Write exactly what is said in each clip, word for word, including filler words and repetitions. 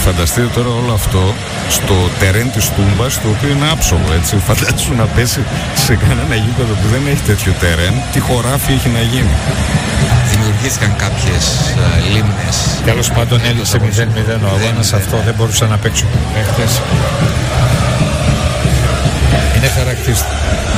φανταστείτε τώρα όλο αυτό στο τερέν της Τούμπας, το οποίο είναι άψογο, έτσι. Φαντάσου να πέσει σε κανένα γήπεδο που δεν έχει τέτοιο τερέν, τι χωράφι έχει να γίνει. Δημιουργήθηκαν κάποιες uh, λίμνες. Τέλος πάντων έλειξε μηδέν μηδέν ο αγώνας, αυτό δεν μπορούσε να παίξει χθες. Είναι χαρακτηριστικό.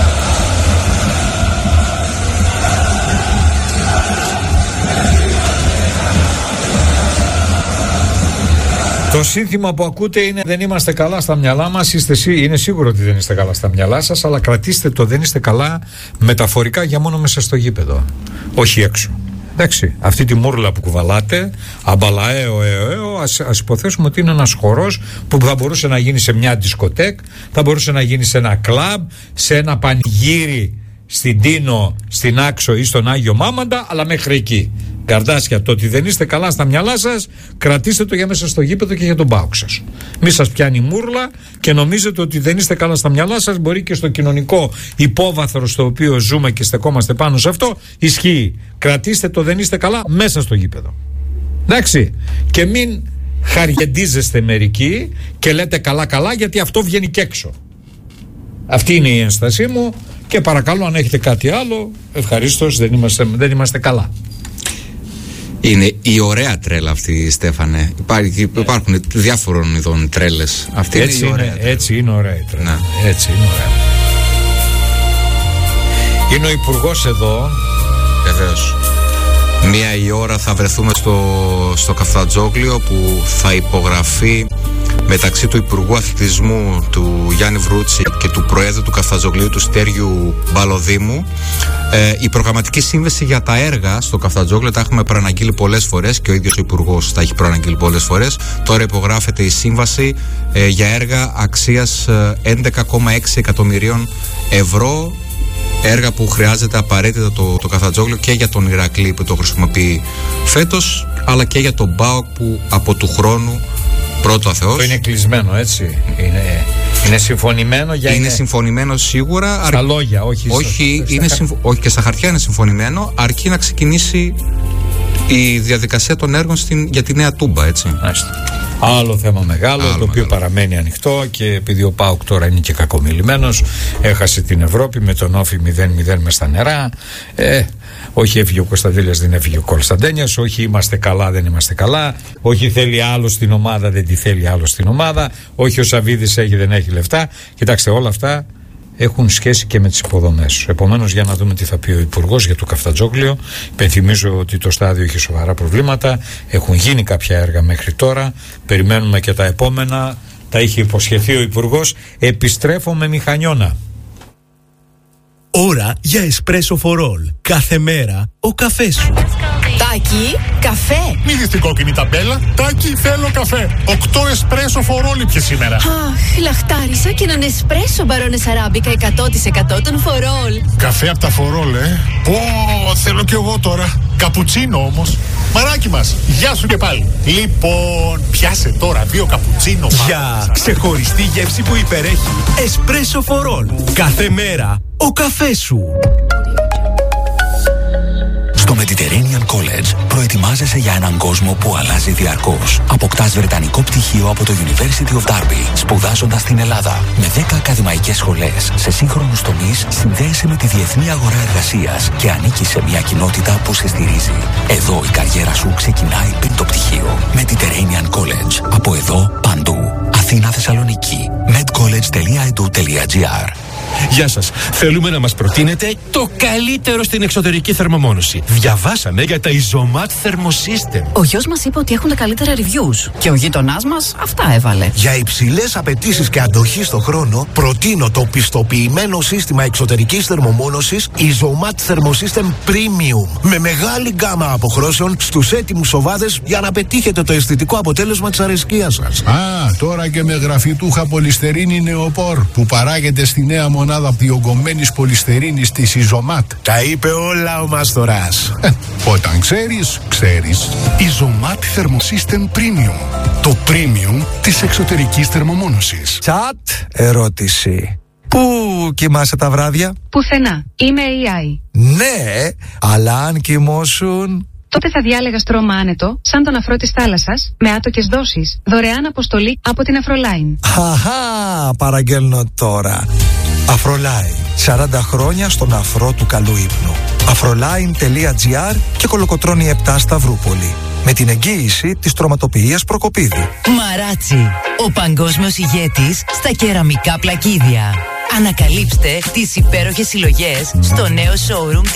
Το σύνθημα που ακούτε είναι «Δεν είμαστε καλά στα μυαλά μας». Είστε, είναι σίγουρο ότι δεν είστε καλά στα μυαλά σας, αλλά κρατήστε το «δεν είστε καλά» μεταφορικά για μόνο μέσα στο γήπεδο, όχι έξω. Εντάξει, αυτή τη μούρλα που κουβαλάτε, αμπαλαέω, έω, έω, ας, ας υποθέσουμε ότι είναι ένας χορός που θα μπορούσε να γίνει σε μια δισκοτέκ, θα μπορούσε να γίνει σε ένα κλαμπ, σε ένα πανηγύρι στην Τίνο, στην Άξο ή στον Άγιο Μάμαντα, αλλά μέχρι εκεί. Καρδάσια, το ότι δεν είστε καλά στα μυαλά σας, κρατήστε το για μέσα στο γήπεδο και για τον ΠΑΟΚ σας. Μη σας πιάνει μούρλα και νομίζετε ότι δεν είστε καλά στα μυαλά σας, μπορεί και στο κοινωνικό υπόβαθρο στο οποίο ζούμε και στεκόμαστε πάνω σε αυτό, ισχύει. Κρατήστε το δεν είστε καλά μέσα στο γήπεδο. Εντάξει. Και μην χαριεντίζεστε μερικοί και λέτε καλά καλά, γιατί αυτό βγαίνει και έξω. Αυτή είναι η ένστασή μου και παρακαλώ, αν έχετε κάτι άλλο, ευχαρίστως, δεν είμαστε, δεν είμαστε καλά. Είναι η ωραία τρέλα αυτή, Στέφανε. Υπάρχει, yeah. Υπάρχουν διάφορων ειδών τρέλες. Αυτή έτσι είναι η ωραία. Είναι, έτσι είναι ωραία η τρέλα. Να. Έτσι είναι ωραία. Είναι ο Υπουργός εδώ. Βεβαίως. Μία η ώρα θα βρεθούμε στο, στο Καφτατζόγλιο, που θα υπογραφεί μεταξύ του Υπουργού Αθλητισμού του Γιάννη Βρούτση και του Προέδρου του Καφτατζογλίου του Στέργιου Μπαλοδήμου ε, η προγραμματική σύμβαση για τα έργα στο Καφτατζόγλιο. Τα έχουμε προαναγγείλει πολλές φορές και ο ίδιος ο Υπουργός τα έχει προαναγγείλει πολλές φορές. Τώρα υπογράφεται η σύμβαση ε, για έργα αξίας ε, έντεκα κόμμα έξι εκατομμυρίων ευρώ. Έργα που χρειάζεται απαραίτητα το, το Καφτατζόγλιο και για τον Ηρακλή που το χρησιμοποιεί φέτος, αλλά και για τον ΠΑΟΚ που από του χρόνου, πρώτο αθεός. Το είναι κλεισμένο, έτσι. Είναι, είναι συμφωνημένο για. Είναι, είναι συμφωνημένο σίγουρα. Στα αρ... λόγια, όχι, όχι, στα... είναι συμφ... όχι και στα χαρτιά είναι συμφωνημένο, αρκεί να ξεκινήσει η διαδικασία των έργων στην... για τη Νέα Τούμπα, έτσι. Άστε. Άλλο θέμα μεγάλο, Άλλο το οποίο μεγάλο. παραμένει ανοιχτό, και επειδή ο ΠΑΟΚ τώρα είναι και κακομιλημένος, έχασε την Ευρώπη με τον Όφη μηδέν μηδέν μες στα νερά. Ε, όχι έφυγε ο Κωνσταντέλιας, δεν έφυγε ο Κωνσταντένιας. Όχι είμαστε καλά, δεν είμαστε καλά. Όχι θέλει άλλο στην ομάδα, δεν τη θέλει άλλο στην ομάδα. Όχι ο Σαββίδης έχει, δεν έχει λεφτά. Κοιτάξτε, όλα αυτά έχουν σχέση και με τις υποδομές. Επομένως, για να δούμε τι θα πει ο Υπουργός για το Καφτατζόγλιο. Υπενθυμίζω ότι το στάδιο έχει σοβαρά προβλήματα. Έχουν γίνει κάποια έργα μέχρι τώρα. Περιμένουμε και τα επόμενα. Τα είχε υποσχεθεί ο Υπουργός. Επιστρέφω με μηχανιώνα. Ώρα για εσπρέσο for all. Κάθε μέρα ο καφές σου. Τάκη, καφέ. Μη δεις την κόκκινη ταμπέλα. Τάκη, θέλω καφέ. Οκτώ εσπρέσο for all πια σήμερα. Αχ, λαχτάρισα και έναν εσπρέσο μπαρόνες αράμπικα εκατό τοις εκατό των for all. Καφέ από τα for all, ε. Πω, θέλω κι εγώ τώρα. Καπουτσίνο όμως. Μαράκι μας, γεια σου και πάλι. Λοιπόν, πιάσε τώρα δύο καπουτσίνο. Για ξεχωριστή γεύση που υπερέχει. Εσπρέσο for all. Κάθε μέρα ο καφές σου. Στο Mediterranean College προετοιμάζεσαι για έναν κόσμο που αλλάζει διαρκώς. Αποκτάς βρετανικό πτυχίο από το University of Derby, σπουδάζοντας στην Ελλάδα. Με δέκα ακαδημαϊκές σχολές σε σύγχρονους τομείς, συνδέεσαι με τη διεθνή αγορά εργασίας και ανήκεις σε μια κοινότητα που σε στηρίζει. Εδώ η καριέρα σου ξεκινάει πριν το πτυχίο. Mediterranean College. Από εδώ παντού. Αθήνα, Θεσσαλονίκη. medcollege τελεία e d u τελεία g r. Γεια σας. Θέλουμε να μας προτείνετε το καλύτερο στην εξωτερική θερμομόνωση. Διαβάσαμε για τα Isomat Thermosystem. Ο γιος μας είπε ότι έχουν τα καλύτερα reviews και ο γείτονάς μας αυτά έβαλε. Για υψηλές απαιτήσεις και αντοχή στο χρόνο, προτείνω το πιστοποιημένο σύστημα εξωτερικής θερμομόνωσης Isomat Thermosystem Premium. Με μεγάλη γκάμα αποχρώσεων στους έτοιμους οβάδες για να πετύχετε το αισθητικό αποτέλεσμα της αρεσκίας σας. Α, τώρα και με γραφιτούχα πολυστερίνη νεοπόρ που παράγεται στη νέα μονάδα διογκωμένης πολυστερίνης της Isomat. Τα είπε όλα ο Μάστορας. Ε, όταν ξέρεις, ξέρεις. Isomat Thermosystem Premium. Το premium της εξωτερικής θερμομόνωσης. Τσατ ερώτηση. Πού κοιμάσαι τα βράδια? Πουθενά. Είμαι έι άι. Ναι, αλλά αν κοιμώσουν... τότε θα διάλεγα στρώμα άνετο, σαν τον αφρό της θάλασσας, με άτοκες δόσεις. Δωρεάν αποστολή από την Αφρολάιν. Χαχά, παραγγέλνω τώρα. Αφρολάιν. σαράντα χρόνια στον αφρό του καλού ύπνου. αφρολάιν τελεία τζι άρ και Κολοκοτρώνη επτά Σταυρούπολη. Με την εγγύηση της τροματοποιίας Προκοπίδου. Μαράτσι, ο παγκόσμιος ηγέτης στα κεραμικά πλακίδια. Ανακαλύψτε τις υπέροχες συλλογές στο νέο showroom